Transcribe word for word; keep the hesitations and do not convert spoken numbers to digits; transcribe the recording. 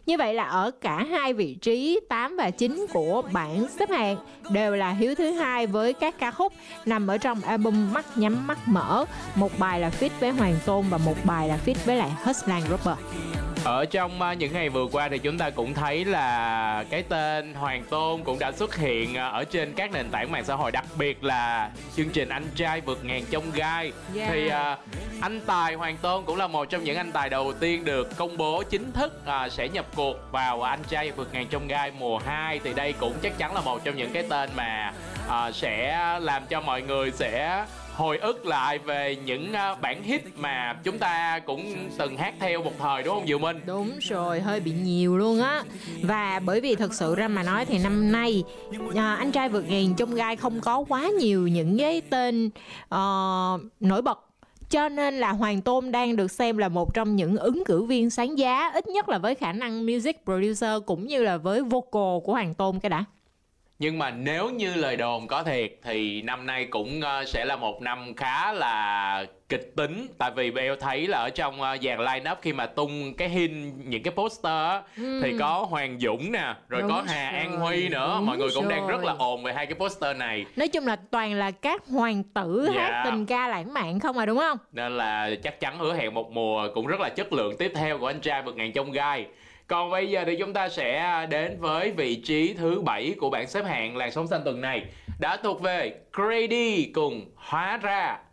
Như vậy là ở cả hai vị trí tám và chín của bảng xếp hạng đều là Hiếu thứ hai với các ca khúc nằm ở trong album Mắt Nhắm Mắt Mở. Một bài là feat với Hoàng Tôn và một bài là feat với lại Hustler Rapper. Ở trong uh, những ngày vừa qua thì chúng ta cũng thấy là cái tên Hoàng Tôn cũng đã xuất hiện uh, ở trên các nền tảng mạng xã hội, đặc biệt là chương trình Anh Trai Vượt Ngàn Chông Gai. Yeah. Thì uh, anh Tài Hoàng Tôn cũng là một trong những anh tài đầu tiên được công bố chính thức uh, sẽ nhập cuộc vào Anh Trai Vượt Ngàn Chông Gai mùa hai. Thì đây cũng chắc chắn là một trong những cái tên mà uh, sẽ làm cho mọi người sẽ hồi ức lại về những uh, bản hit mà chúng ta cũng từng hát theo một thời, đúng không Diệu Minh? Đúng rồi, hơi bị nhiều luôn á. Và bởi vì thực sự ra mà nói thì năm nay uh, Anh Trai Vượt Ngàn Chông Gai không có quá nhiều những cái tên uh, nổi bật, cho nên là Hoàng Tôn đang được xem là một trong những ứng cử viên sáng giá, ít nhất là với khả năng music producer cũng như là với vocal của Hoàng Tôn cái đã. Nhưng mà nếu như lời đồn có thiệt thì năm nay cũng uh, sẽ là một năm khá là kịch tính. Tại vì Bell thấy là ở trong uh, dàn line-up khi mà tung cái hình, những cái poster á, ừ. thì có Hoàng Dũng nè, rồi đúng có Hà rồi. An Huy nữa. Đúng Mọi người cũng rồi. đang rất là ồn về hai cái poster này. Nói chung là toàn là các hoàng tử yeah. hát tình ca lãng mạn không à, đúng không? Nên là chắc chắn hứa hẹn một mùa cũng rất là chất lượng tiếp theo của Anh Trai Vượt Ngàn Chông Gai. Còn bây giờ thì chúng ta sẽ đến với vị trí thứ bảy của bảng xếp hạng làn sóng xanh tuần này, đã thuộc về Grady cùng Hóa Ra.